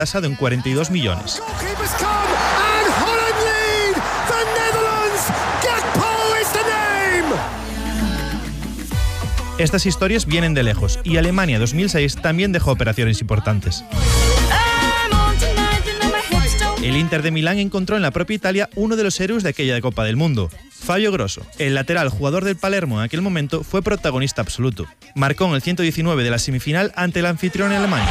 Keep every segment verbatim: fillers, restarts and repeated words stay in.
tasado en cuarenta y dos millones. Estas historias vienen de lejos y Alemania dos mil seis también dejó operaciones importantes. El Inter de Milán encontró en la propia Italia uno de los héroes de aquella Copa del Mundo. Fabio Grosso, el lateral jugador del Palermo en aquel momento, fue protagonista absoluto. Marcó en el ciento diecinueve de la semifinal ante el anfitrión alemán.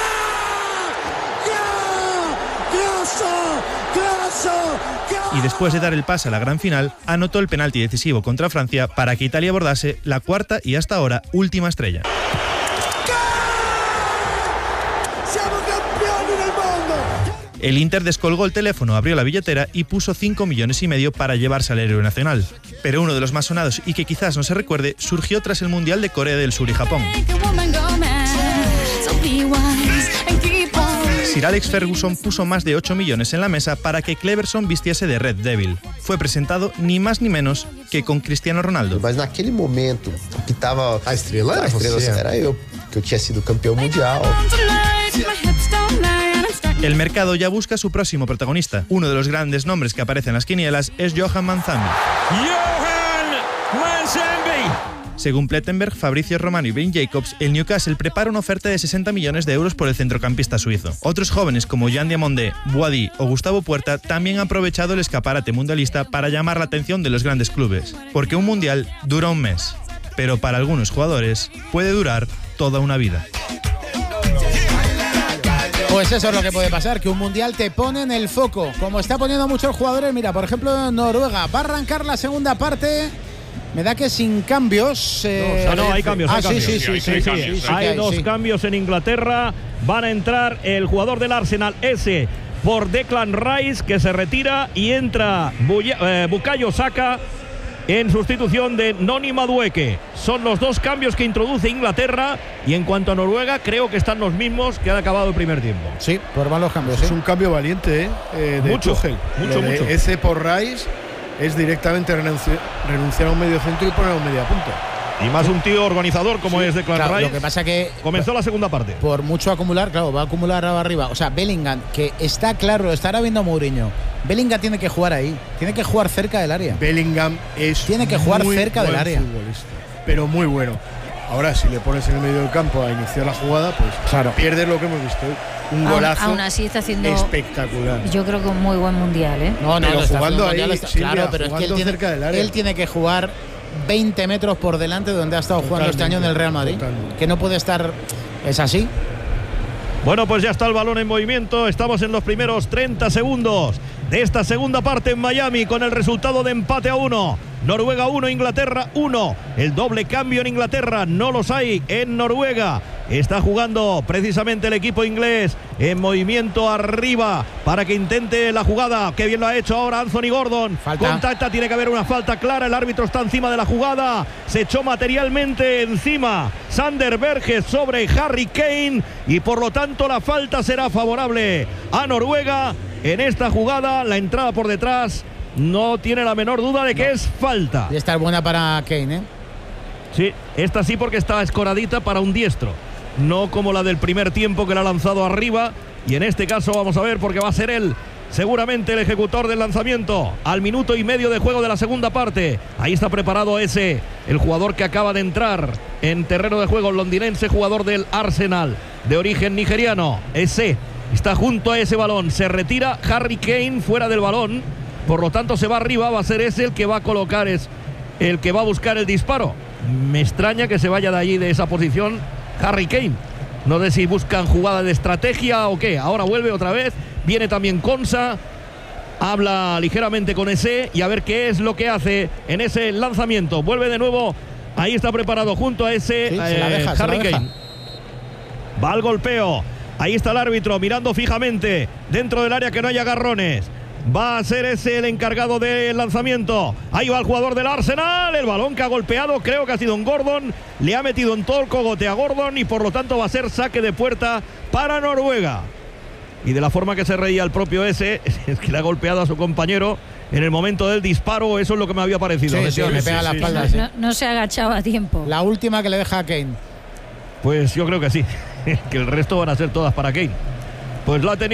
Y después de dar el pase a la gran final, anotó el penalti decisivo contra Francia para que Italia abordase la cuarta y hasta ahora última estrella. El Inter descolgó el teléfono, abrió la billetera y puso cinco millones y medio para llevarse al héroe nacional. Pero uno de los más sonados y que quizás no se recuerde surgió tras el Mundial de Corea del Sur y Japón. Sir Alex Ferguson puso más de ocho millones en la mesa para que Cleverson vistiese de Red Devil. Fue presentado ni más ni menos que con Cristiano Ronaldo. Mas naquele momento que estaba a estrela, a estrela era yo, que yo había sido campeón mundial. El mercado ya busca su próximo protagonista. Uno de los grandes nombres que aparece en las quinielas es Johan Manzambi. Johan Manzambi. Según Plettenberg, Fabrizio Romano y Ben Jacobs, el Newcastle prepara una oferta de sesenta millones de euros por el centrocampista suizo. Otros jóvenes como Jean Diamondé, Boadi o Gustavo Puerta también han aprovechado el escaparate mundialista para llamar la atención de los grandes clubes. Porque un mundial dura un mes, pero para algunos jugadores puede durar toda una vida. Pues eso es lo que puede pasar, que un mundial te pone en el foco, como está poniendo a muchos jugadores. Mira, por ejemplo, Noruega va a arrancar la segunda parte. Me da que sin cambios. Eh, no, no, hay cambios. Ah, hay sí, cambios. sí, sí, sí, sí, sí, Hay, sí, sí, hay sí, dos sí. cambios en Inglaterra. Van a entrar el jugador del Arsenal, ese, por Declan Rice, que se retira, y entra Buya, eh, Bukayo Saka en sustitución de Noni Madueke. Son los dos cambios que introduce Inglaterra. Y en cuanto a Noruega, creo que están los mismos que han acabado el primer tiempo. Sí, por van los cambios. Es ¿eh? un cambio valiente, ¿eh? eh de mucho, Tuchel. mucho, Lo de mucho. Ese por Rice es directamente renunci renunciar a un medio centro y poner a un media punta. Y más un tío organizador como Sí, es Declan claro, Rice. lo que pasa que comenzó la segunda parte. Por mucho acumular, claro, va a acumular arriba. O sea, Bellingham, que está claro, lo estará viendo Mourinho. Bellingham tiene que jugar ahí, tiene que jugar cerca del área. Bellingham es Tiene que jugar muy cerca del buen área. futbolista, pero muy bueno. Ahora, si le pones en el medio del campo a iniciar la jugada, pues claro, pierdes lo que hemos visto hoy. Un aún, golazo aún así está haciendo espectacular. Yo creo que un muy buen mundial, ¿eh? No, no, pero no está jugando haciendo ahí, mundial, está, Silvia, claro, pero es que él jugando tiene, cerca del área. él tiene que jugar veinte metros por delante de donde ha estado jugando este año en el Real Madrid. Totalmente. Que no puede estar. Es así. Bueno, pues ya está el balón en movimiento. Estamos en los primeros treinta segundos de esta segunda parte en Miami, con el resultado de empate a uno. Noruega uno, Inglaterra uno. El doble cambio en Inglaterra no los hay en Noruega. Está jugando precisamente el equipo inglés en movimiento arriba para que intente la jugada. Qué bien lo ha hecho ahora Anthony Gordon. Falta. Contacta, tiene que haber una falta clara. El árbitro está encima de la jugada. Se echó materialmente encima Sander Berge sobre Harry Kane y por lo tanto la falta será favorable a Noruega en esta jugada. La entrada por detrás no tiene la menor duda de que no. es falta. Y esta es buena para Kane, ¿eh? Sí, esta sí, porque está escoradita para un diestro. No como la del primer tiempo, que la ha lanzado arriba. Y en este caso vamos a ver, porque va a ser él seguramente el ejecutor del lanzamiento al minuto y medio de juego de la segunda parte. Ahí está preparado ese, el jugador que acaba de entrar en terreno de juego, londinense, jugador del Arsenal, de origen nigeriano. Ese está junto a ese balón. Se retira Harry Kane fuera del balón. Por lo tanto se va arriba. Va a ser ese el que va a colocar, es el que va a buscar el disparo. Me extraña que se vaya de allí, de esa posición, Harry Kane. No sé si buscan jugada de estrategia o qué. Ahora vuelve otra vez. Viene también Konsa. Habla ligeramente con ese y a ver qué es lo que hace en ese lanzamiento. Vuelve de nuevo. Ahí está preparado junto a ese sí, eh, se la deja, se Harry la deja. Kane. Va al golpeo. Ahí está el árbitro mirando fijamente dentro del área, que no haya agarrones. Va a ser ese el encargado del lanzamiento. Ahí va el jugador del Arsenal. El balón que ha golpeado, creo que ha sido un Gordon. Le ha metido en todo el cogote a Gordon y por lo tanto va a ser saque de puerta para Noruega. Y de la forma que se reía el propio ese, es que le ha golpeado a su compañero en el momento del disparo. Eso es lo que me había parecido. Sí, sí, sí, me sí, pega sí, la sí, espalda. sí. Sí. No, no se ha agachado a tiempo. La última que le deja a Kane. Pues yo creo que sí. Que el resto van a ser todas para Kane. Pues la ha tenido